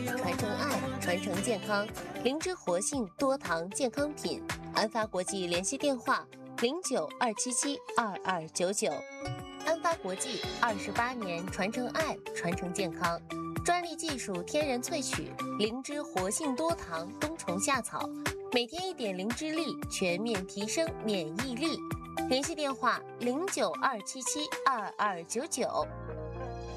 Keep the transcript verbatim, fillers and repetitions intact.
传承爱，传承健康。灵芝活性多糖健康品，安发国际联系电话：零九二七七二二九九。安发国际二十八年传承爱，传承健康，专利技术天然萃取灵芝活性多糖冬虫夏草，每天一点灵芝粒，全面提升免疫力。联系电话：零九二七七二二九九。